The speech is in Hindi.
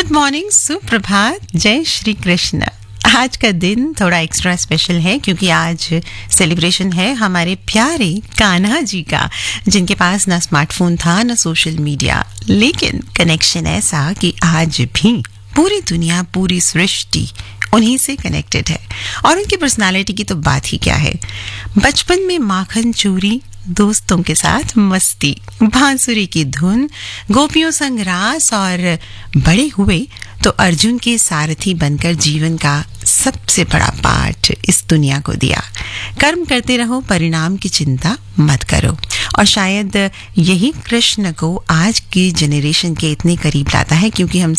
गुड मॉर्निंग, सुप्रभात, जय श्री कृष्ण। आज का दिन थोड़ा एक्स्ट्रा स्पेशल है क्योंकि आज सेलिब्रेशन है हमारे प्यारे कान्हा जी का, जिनके पास ना स्मार्टफोन था ना सोशल मीडिया, लेकिन कनेक्शन ऐसा कि आज भी पूरी दुनिया, पूरी सृष्टि उन्हीं से कनेक्टेड है। और उनकी पर्सनालिटी की तो बात ही क्या है। बचपन में माखन चूरी, दोस्तों के साथ मस्ती, बांसुरी की धुन, गोपियों संग रास, और बड़े हुए तो अर्जुन के सारथी बनकर जीवन का सबसे बड़ा पाठ इस दुनिया को दिया। कर्म करते रहो, परिणाम की चिंता मत करो। और शायद यही कृष्ण को आज की जनरेशन के इतने करीब लाता है क्योंकि हम